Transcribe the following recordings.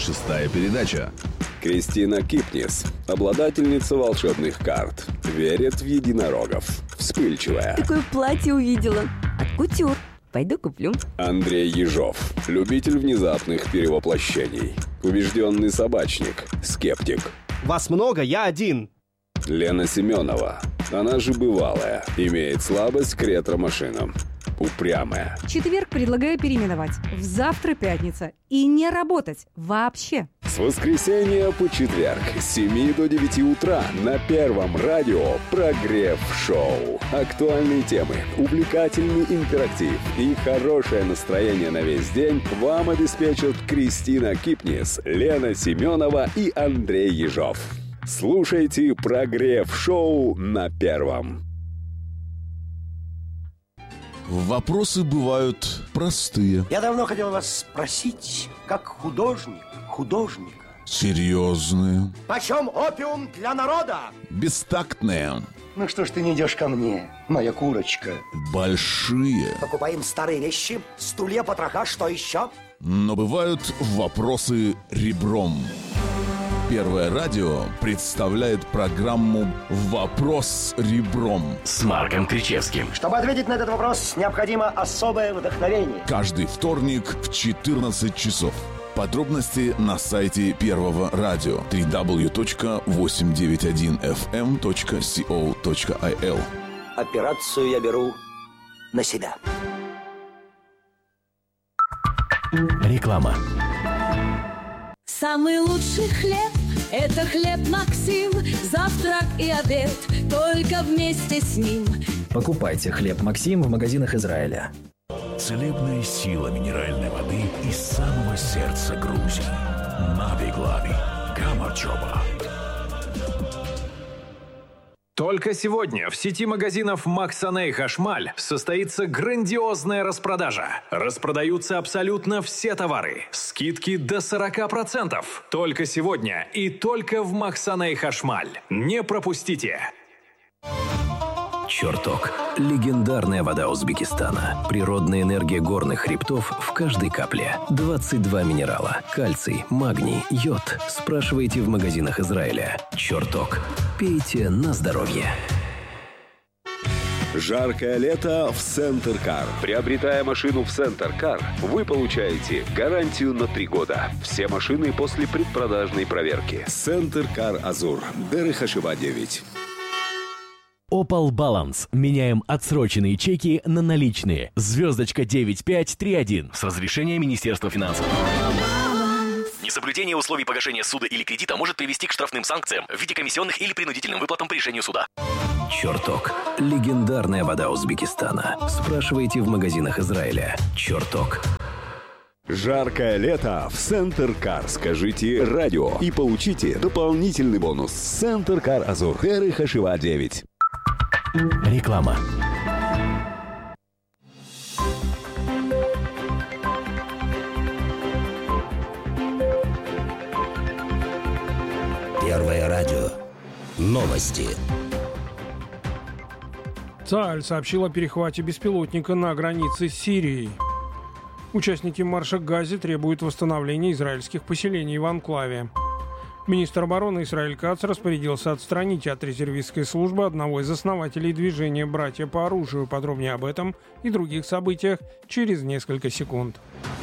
шестая передача. Кристина Кипнис, обладательница волшебных карт, верит в единорогов, вспыльчивая. Такое платье увидела от Кутюр. Пойду куплю. Андрей Ежов, любитель внезапных перевоплощений, убежденный собачник, скептик. Вас много, я один. Лена Семенова, она же бывалая, имеет слабость к ретро-машинам. Упрямая. Четверг предлагаю переименовать в завтра пятница и не работать вообще. С воскресенья по четверг с 7 до 9 утра на Первом радио «Прогрев-шоу». Актуальные темы, увлекательный интерактив и хорошее настроение на весь день вам обеспечат Кристина Кипнис, Лена Семенова и Андрей Ежов. Слушайте «Прогрев-шоу» на Первом. Вопросы бывают простые. Я давно хотел вас спросить, как художника. Серьезные. Почем опиум для народа? Бестактные. Ну что ж ты не идешь ко мне, моя курочка? Большие. Покупаем старые вещи, стулья, потроха, что еще? Но бывают вопросы ребром. Первое радио представляет программу «Вопрос ребром» с Марком Кричевским. Чтобы ответить на этот вопрос, необходимо особое вдохновение. Каждый вторник в 14 часов. Подробности на сайте Первого радио www.891fm.co.il. Операцию я беру на себя. Реклама. Самый лучший хлеб – это хлеб Максим. Завтрак и обед только вместе с ним. Покупайте хлеб Максим в магазинах Израиля. Целебная сила минеральной воды из самого сердца Грузии. Нави-Глави. Гамарчоба. Только сегодня в сети магазинов Максаней Хашмаль состоится грандиозная распродажа. Распродаются абсолютно все товары. Скидки до 40%. Только сегодня и только в Максаней Хашмаль. Не пропустите! Черток. Легендарная вода Узбекистана. Природная энергия горных хребтов в каждой капле. 22 минерала. Кальций, магний, йод. Спрашивайте в магазинах Израиля. Черток. Пейте на здоровье. Жаркое лето в Центр Кар. Приобретая машину в Центр Кар, вы получаете гарантию на 3 года. Все машины после предпродажной проверки. Центр Кар Азур. Дерехашева 9. Opal Balance. Меняем отсроченные чеки на наличные. Звездочка 9531. С разрешения Министерства финансов. Несоблюдение условий погашения суда или кредита может привести к штрафным санкциям в виде комиссионных или принудительным выплатам по решению суда. Черток. Легендарная вода Узбекистана. Спрашивайте в магазинах Израиля. Черток. Жаркое лето в Центр Кар. Скажите радио и получите дополнительный бонус. Центр Кар Азур. Дерехашева 9. Реклама. Первое радио. Новости. ЦААЛЬ сообщил о перехвате беспилотника на границе с Сирией. Участники марша к Газе требуют восстановления израильских поселений в анклаве. Министр обороны Исраэль Кац распорядился отстранить от резервистской службы одного из основателей движения «Братья по оружию». Подробнее об этом и других событиях через несколько секунд.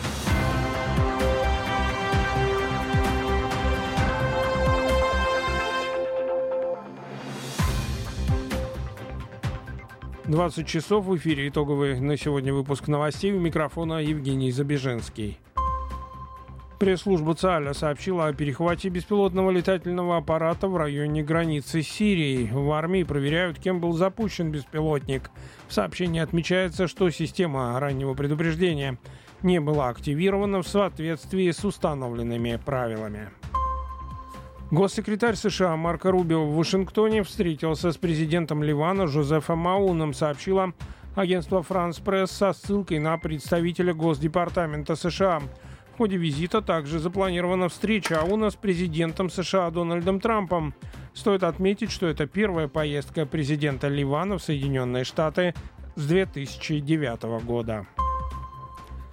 «20 часов» в эфире. Итоговый на сегодня выпуск новостей. У микрофона Евгений Забеженский. Пресс-служба ЦААЛЯ сообщила о перехвате беспилотного летательного аппарата в районе границы с Сирией. В армии проверяют, кем был запущен беспилотник. В сообщении отмечается, что система раннего предупреждения не была активирована в соответствии с установленными правилами. Госсекретарь США Марко Рубио в Вашингтоне встретился с президентом Ливана Жозефом Ауном, сообщило агентство «Франс Пресс» со ссылкой на представителя Госдепартамента США. В ходе визита также запланирована встреча Ауна с президентом США Дональдом Трампом. Стоит отметить, что это первая поездка президента Ливана в Соединенные Штаты с 2009 года.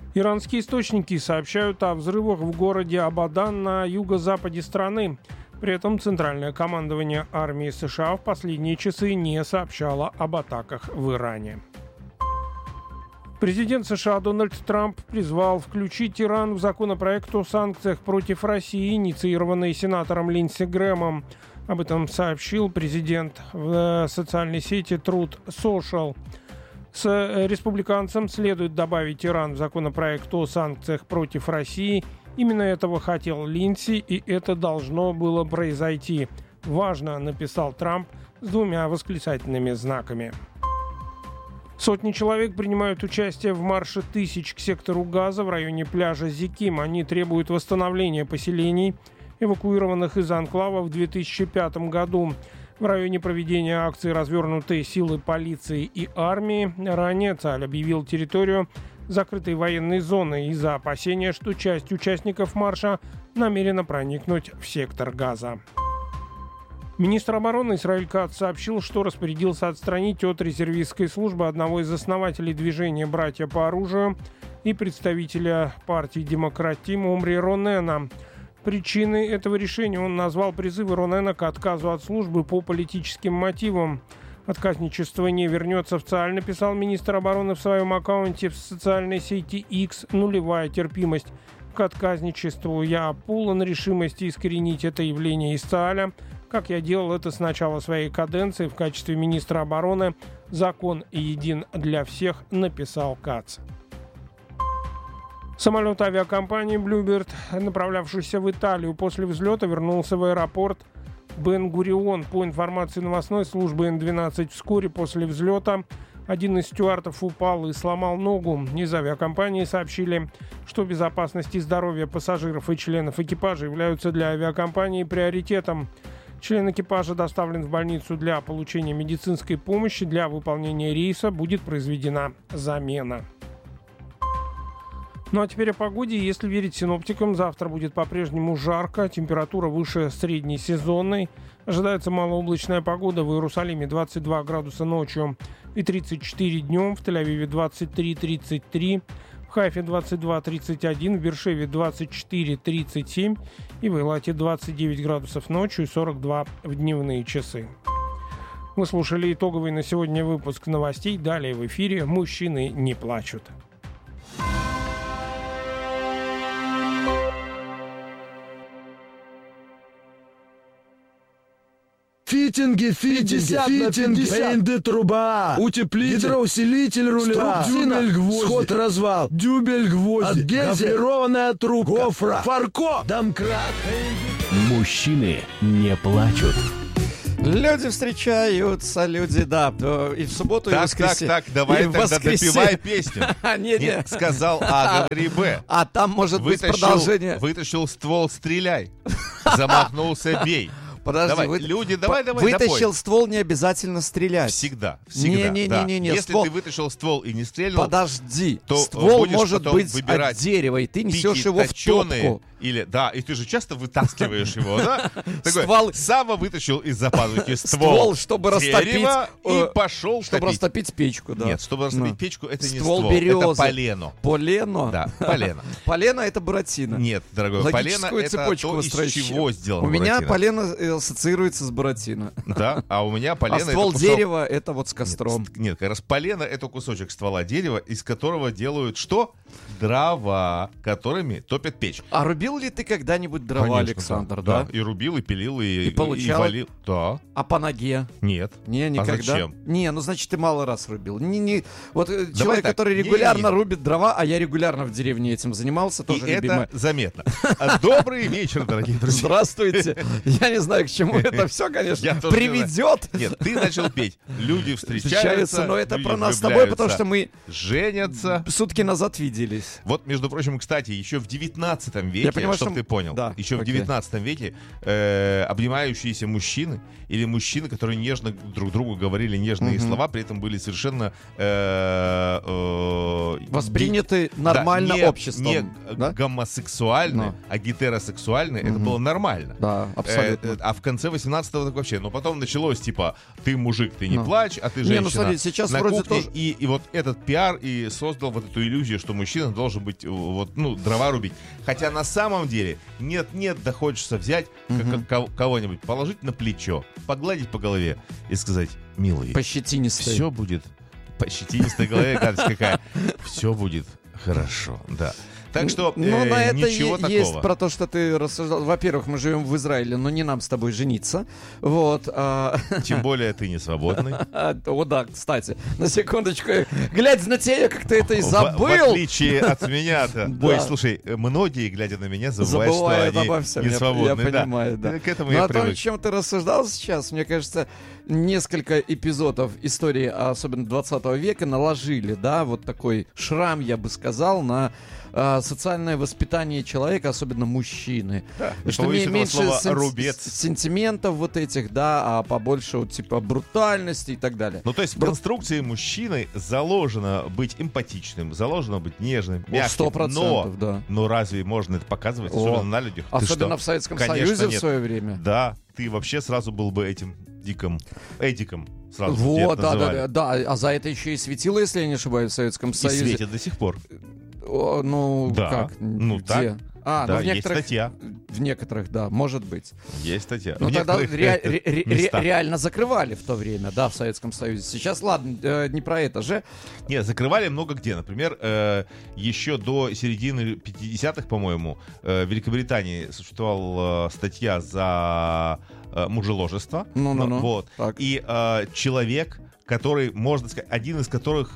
Иранские источники сообщают о взрывах в городе Абадан на юго-западе страны. При этом Центральное командование армии США в последние часы не сообщало об атаках в Иране. Президент США Дональд Трамп призвал включить Иран в законопроект о санкциях против России, инициированный сенатором Линдси Грэмом. Об этом сообщил президент в социальной сети Truth Social. С республиканцам следует добавить Иран в законопроект о санкциях против России. Именно этого хотел Линдси, и это должно было произойти. Важно, написал Трамп с 2 восклицательными знаками. Сотни человек принимают участие в марше тысяч к сектору Газа в районе пляжа Зиким. Они требуют восстановления поселений, эвакуированных из анклава в 2005 году. В районе проведения акции развернуты силы полиции и армии. Ранее Цааль объявил территорию закрытой военной зоной из-за опасения, что часть участников марша намерена проникнуть в сектор Газа. Министр обороны Исраэль Кац сообщил, что распорядился отстранить от резервистской службы одного из основателей движения «Братья по оружию» и представителя партии «Демократим» Омри Ронена. Причиной этого решения он назвал призывы Ронена к отказу от службы по политическим мотивам. «Отказничество не вернется в ЦААЛЬ», написал министр обороны в своем аккаунте в социальной сети X. «Нулевая терпимость к отказничеству. Я полон решимости искоренить это явление из ЦААЛя, как я делал это с начала своей каденции в качестве министра обороны. Закон един для всех», написал Кац. Самолет авиакомпании Bluebird, направлявшийся в Италию, после взлета вернулся в аэропорт Бен-Гурион. По информации новостной службы Н-12, вскоре после взлета один из стюардов упал и сломал ногу. Из авиакомпании сообщили, что безопасность и здоровье пассажиров и членов экипажа являются для авиакомпании приоритетом. Член экипажа доставлен в больницу для получения медицинской помощи. Для выполнения рейса будет произведена замена. Ну а теперь о погоде. Если верить синоптикам, завтра будет по-прежнему жарко, температура выше средней сезонной. Ожидается малооблачная погода в Иерусалиме 22 градуса ночью и 34 днем, в Тель-Авиве 23-33, в Хайфе 22-31, в Бершеве 24-37 и в Эйлате 29 градусов ночью и 42 в дневные часы. Вы слушали итоговый на сегодня выпуск новостей. Далее в эфире «Мужчины не плачут». Фитинги, бенды, труба, утеплитель, гидроусилитель руля, дюбель гвозди, сход развал, дюбель гвозди, гофрированная трубка, гофра, фарко, домкрат. Мужчины не плачут. Люди встречаются, люди, да, и в субботу, и в воскресенье. Так, давай тогда допивай песню. Не, сказал А, говори Б. А там может быть продолжение. Вытащил ствол, стреляй. Замахнулся, бей. Подожди, давай, люди, давай, вытащил ствол, не обязательно стрелять. Всегда. Не. Если ствол... ты вытащил ствол и не стрельнул, подожди, то ствол может быть от дерева, и ты несешь его в топку. Или, да, и ты же часто вытаскиваешь его, да? Такой, Сава вытащил из-за пазухи ствол, чтобы растопить, и пошел чтобы растопить печку, да. Нет, чтобы растопить печку, это не ствол березы. Это полено. Полено? Да, полено. Полено — это буратино. Нет, дорогой, полено — это то, из чего сделано буратино. У меня полено ассоциируется с буратино. Да, а у меня полено — это ствол дерева — это вот с костром. Нет, как раз полено — это кусочек ствола дерева, из которого делают что? Дрова, которыми топят печь. А рубил ли ты когда-нибудь дрова, конечно, Александр, да? И рубил, и пилил, и получал? И валил. Да. А по ноге? Нет. Не, никогда. А зачем? Не, ну значит, ты мало раз рубил. Вот человек, который регулярно рубит дрова, а я регулярно в деревне этим занимался, тоже и любимый. Это заметно. Добрый вечер, дорогие друзья. Здравствуйте. Я не знаю, к чему это все, конечно, приведет. Нет, ты начал петь. Люди встречаются, но это про нас с тобой, потому что мы женятся. Сутки назад виделись. Вот, между прочим, кстати, еще в 19 веке, чтобы ты понял, еще в 19 веке обнимающиеся мужчины или мужчины, которые нежно друг другу говорили нежные слова, при этом были совершенно восприняты нормально обществом. Не гомосексуальны, а гетеросексуальны. Это было нормально. Да, абсолютно. а в конце 18-го так вообще. Но потом началось, типа, ты мужик, ты не плачь, а ты женщина. Не, ну смотри, сейчас на вроде кухне. тоже... И вот этот пиар и создал вот эту иллюзию, что мужчина должен быть, вот, ну, дрова рубить. Хотя на самом деле нет, да хочется взять кого-нибудь, положить на плечо, погладить по голове и сказать: милый, по щетинистой. Все будет по щетинистой голове, гадость какая. Все будет хорошо, да. Так что на это ничего такого. Есть про то, что ты рассуждал. Во-первых, мы живем в Израиле, но не нам с тобой жениться. Вот. Тем более ты не свободный. О, да, кстати. На секундочку. Глядя на тебя, я как-то это и забыл. В отличие от меня-то. Ой, слушай, многие, глядя на меня, забывают, что они не свободны. Я понимаю, да. К этому я привык. Но о том, чем ты рассуждал сейчас, мне кажется, несколько эпизодов истории, особенно 20 века, наложили, да, вот такой шрам, я бы сказал, на социальное воспитание человека, особенно мужчины. Да, что меньше сентиментов вот этих, да, а побольше вот, типа брутальности и так далее. Ну, то есть в конструкции мужчины заложено быть эмпатичным, заложено быть нежным, мягким. 100%, да. Но разве можно это показывать, особенно на людях? Особенно в Советском Союзе в свое время. Да, ты вообще сразу был бы этим Эдиком. Сразу вот, да. А за это еще и светило, если я не ошибаюсь, в Советском Союзе. И светит до сих пор. Ну, да. Как? Ну, где? Да, ну, в некоторых, есть статья. В некоторых, да, может быть. Есть статья. Ну, тогда реально закрывали в то время, да, в Советском Союзе. Сейчас, ладно, не про это же. Нет, закрывали много где. Например, еще до середины 50-х, по-моему, в Великобритании существовала статья за мужеложество. Вот. И человек, который, можно сказать, один из которых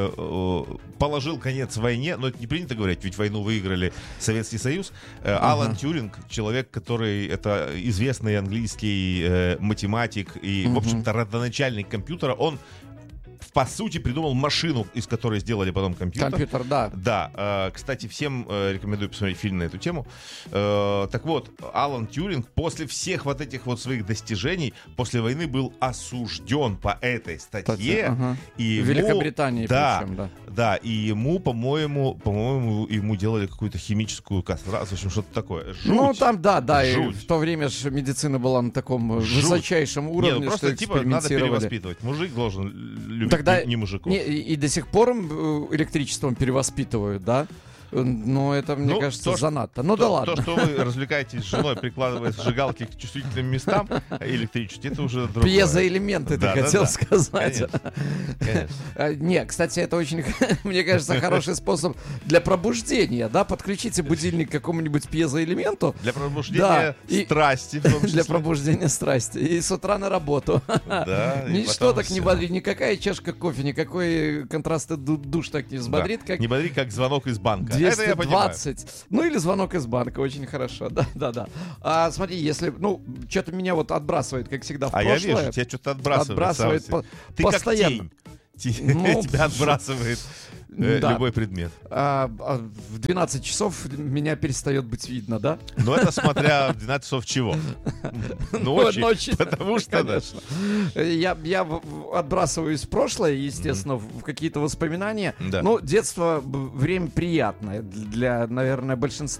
положил конец войне, но это не принято говорить, ведь войну выиграли Советский Союз. Алан Тьюринг, человек, который, это известный английский математик и, в общем-то, родоначальник компьютера, он по сути придумал машину, из которой сделали потом компьютер. Компьютер, да. Да. Кстати, всем рекомендую посмотреть фильм на эту тему. Так вот, Алан Тьюринг после всех вот этих вот своих достижений после войны был осужден по этой статье. И в Великобритании, причем, да. Да, и ему, по-моему, ему делали какую-то химическую кастрацию, в общем, что-то такое. Жуть. Ну, там, да, и в то время же медицина была на таком высочайшем уровне, ну, просто, что типа, надо перевоспитывать. Мужик должен любить не мужиков. И до сих пор электричеством перевоспитывают, да? Но это, мне кажется, занадто. Ну да ладно. То, что вы развлекаетесь с женой, прикладывая зажигалки к чувствительным местам электричестве, это уже другое. Пьезоэлементы, ты хотел сказать. Конечно. Не, кстати, это очень, мне кажется, хороший способ для пробуждения, да? Подключите будильник к какому-нибудь пьезоэлементу. Для пробуждения страсти. Для пробуждения страсти. И с утра на работу. Ничто так не бодрит, никакая чашка кофе, никакой контрастный душ так не взбодрит, как... Не бодрит, как звонок из банка. 220. Ну или звонок из банка, очень хорошо. Да. Смотри, если, что-то меня вот отбрасывает, как всегда, в прошлое. А я вижу, тебя что-то отбрасывает. Ты постоянно. Как тень. Тебя отбрасывает любой предмет. В 12 часов меня перестает быть видно, да? Ну это смотря в 12 часов чего? Ночи. Потому что, конечно. Я отбрасываюсь в прошлое, естественно, в какие-то воспоминания. Но детство время приятное для, наверное, большинства.